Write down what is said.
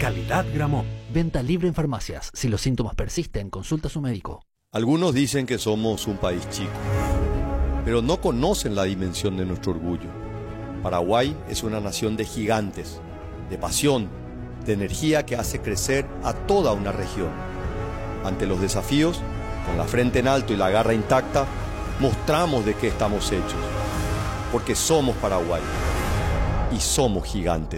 Calidad Gramont. Venta libre en farmacias. Si los síntomas persisten, consulta a su médico. Algunos dicen que somos un país chico, pero no conocen la dimensión de nuestro orgullo. Paraguay es una nación de gigantes, de pasión, de energía que hace crecer a toda una región. Ante los desafíos, con la frente en alto y la garra intacta, mostramos de qué estamos hechos. Porque somos Paraguay y somos gigantes.